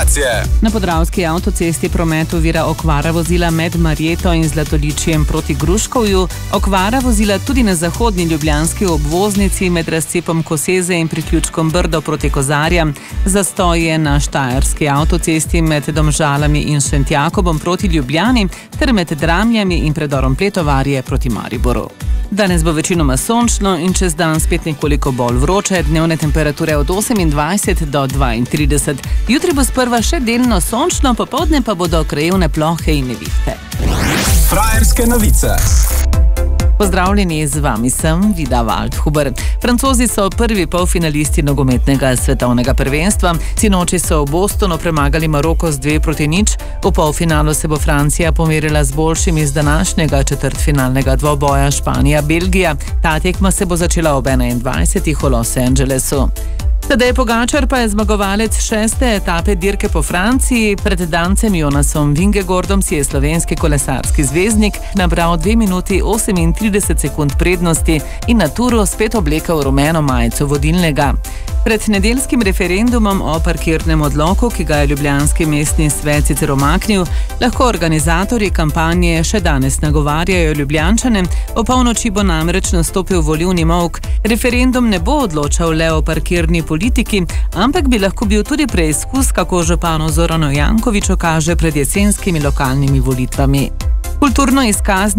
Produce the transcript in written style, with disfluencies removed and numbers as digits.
informacije. Na podravski avtocesti promet ovira okvara vozila med Marjeto in Zlatoličjem proti Gruškovju, okvara vozila tudi na zahodni ljubljanski obvoznici med razcepom Koseze in priključkom Brdo proti Kozarjam, zastoje na štajerski avtocesti med Domžalami in Šentjakobom proti Ljubljani ter med Dramljami in predorom Pletovarje proti Mariboru. Danes bo večinoma sončno in čez dan spet nekoliko bolj vroče, dnevne temperature od 28 do 32. Jutri bo sprva še delno sončno, popoldne pa bodo krajevne plohe in nevihte. Frajerske novice. Pozdravljeni, z vami sem Vida Waldhuber. Francozi so prvi polfinalisti nogometnega svetovnega prvenstva. Sinoči so v Bostonu premagali Maroko z 2-0. V polfinalu se bo Francija pomerila z boljšim iz današnjega četrtfinalnega dvoboja Španija-Belgija. Ta tekma se bo začela ob 21. v Los Angelesu. Tadej Pogačar pa je zmagovalec 6. etape dirke po Franciji. Pred Dancem Jonasom Vingegordom si je slovenski kolesarski zvezdnik nabral 2 minuti 38 sekund prednosti in na turu spet oblekel rumeno majico vodilnega. Pred nedeljskim referendumom o parkirnem odloku, ki ga je ljubljanski mestni svet sicer umaknil, lahko organizatorji kampanje še danes nagovarjajo Ljubljančane. O polnoči bo namreč nastopil volilni molk. Referendum ne bo odločal le o parkirni politiki, ampak bi lahko bil tudi preizkus, kako županu Zoranu Jankoviću kaže pred jesenskimi lokalnimi volitvami. Kulturno izkazni